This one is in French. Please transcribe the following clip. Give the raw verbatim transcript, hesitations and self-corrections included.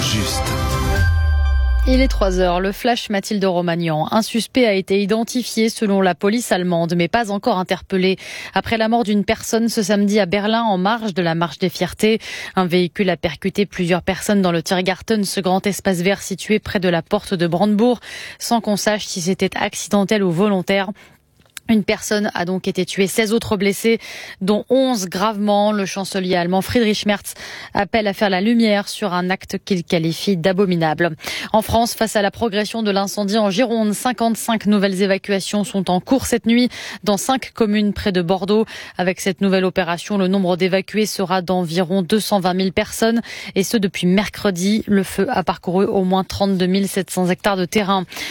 juste. Il est trois heures, le flash Mathilde Romagnan. Un suspect a été identifié selon la police allemande, mais pas encore interpellé. Après la mort d'une personne ce samedi à Berlin, en marge de la Marche des Fiertés, un véhicule a percuté plusieurs personnes dans le Tiergarten, ce grand espace vert situé près de la porte de Brandebourg, sans qu'on sache si c'était accidentel ou volontaire. Une personne a donc été tuée, seize autres blessés, dont onze gravement. Le chancelier allemand Friedrich Merz appelle à faire la lumière sur un acte qu'il qualifie d'abominable. En France, face à la progression de l'incendie en Gironde, cinquante-cinq nouvelles évacuations sont en cours cette nuit dans cinq communes près de Bordeaux. Avec cette nouvelle opération, le nombre d'évacués sera d'environ deux cent vingt mille personnes, et ce depuis mercredi. Le feu a parcouru au moins trente-deux mille sept cents hectares de terrain.